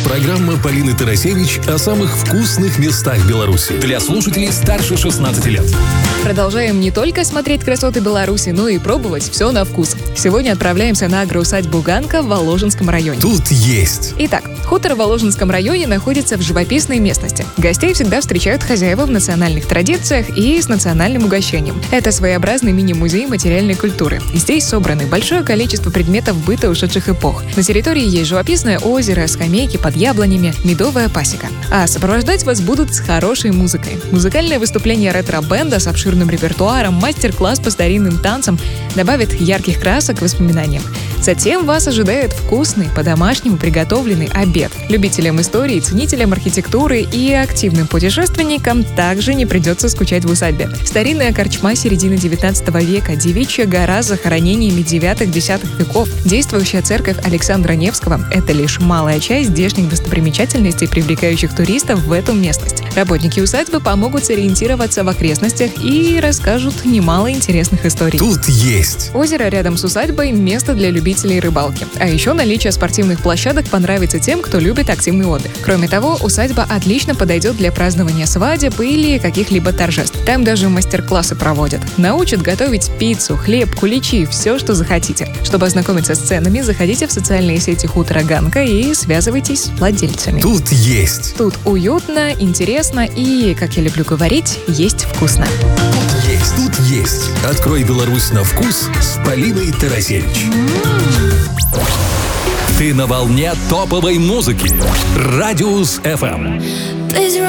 Программа Полины Тарасевич о самых вкусных местах Беларуси для слушателей старше 16 лет. Продолжаем не только смотреть красоты Беларуси, но и пробовать все на вкус. Сегодня отправляемся на агроусадьбу Ганка в Воложенском районе. Тут есть. Итак, хутор в Воложенском районе находится в живописной местности. Гостей всегда встречают хозяева в национальных традициях и с национальным угощением. Это своеобразный мини-музей материальной культуры. Здесь собраны большое количество предметов быта ушедших эпох. На территории есть живописное озеро, скамейки под яблонями, медовая пасека. А сопровождать вас будут с хорошей музыкой. Музыкальное выступление ретро-бенда с обширным репертуаром, мастер-класс по старинным танцам добавит ярких красок к воспоминаниям. Затем вас ожидает вкусный, по-домашнему приготовленный обед. Любителям истории, ценителям архитектуры и активным путешественникам также не придется скучать в усадьбе. Старинная корчма середины 19 века, девичья гора с захоронениями 9-10 веков, действующая церковь Александра Невского – это лишь малая часть здешних достопримечательностей, привлекающих туристов в эту местность. Работники усадьбы помогут сориентироваться в окрестностях и расскажут немало интересных историй. Тут есть. Озеро рядом с усадьбой – место для любителей рыбалки. А еще наличие спортивных площадок понравится тем, кто любит активный отдых. Кроме того, усадьба отлично подойдет для празднования свадеб или каких-либо торжеств. Там даже мастер-классы проводят. Научат готовить пиццу, хлеб, куличи, все, что захотите. Чтобы ознакомиться с ценами, заходите в социальные сети хутора Ганка и связывайтесь с владельцами. Тут есть. Тут уютно, интересно и, как я люблю говорить, есть вкусно. Есть. Тут есть. Открой Беларусь на вкус с Полиной Тарасевич. Ты на волне топовой музыки. Радиус FM.